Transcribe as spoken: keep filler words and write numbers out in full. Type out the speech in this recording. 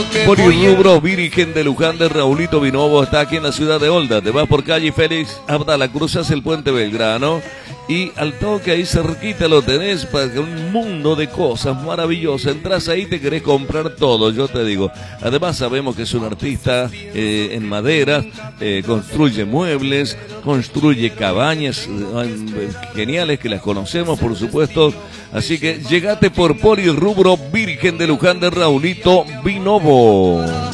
Polirrubro Virgen de Luján de Raulito Vinovo está aquí en la ciudad de Olda. Te vas por calle Félix Abdala, cruzas el puente Belgrano y al toque ahí cerquita lo tenés para que un mundo de cosas maravillosas. Entras ahí, te querés comprar todo, yo te digo. Además sabemos que es un artista eh, en madera, eh, construye muebles, construye cabañas eh, geniales que las conocemos, por supuesto. Así que llegate por Polirrubro Virgen de Luján de Raulito Vinovo.